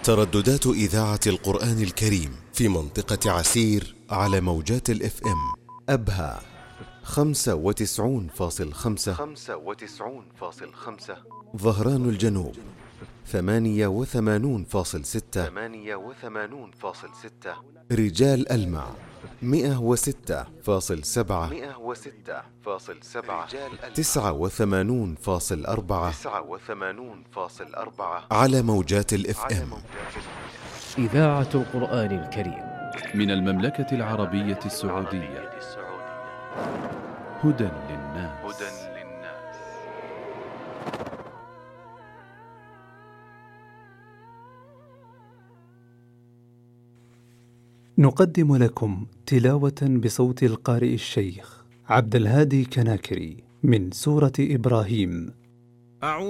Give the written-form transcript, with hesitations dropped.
ترددات إذاعة القرآن الكريم في منطقة عسير على موجات الاف ام أبها 95.5، ظهران الجنوب 88.6، رجال ألمع 106.7، 89.4 على موجات الاف ام. إذاعة القرآن الكريم من المملكة العربية السعودية. هدى للناس. نقدم لكم تلاوة بصوت القارئ الشيخ عبد الهادي كناكري من سورة إبراهيم.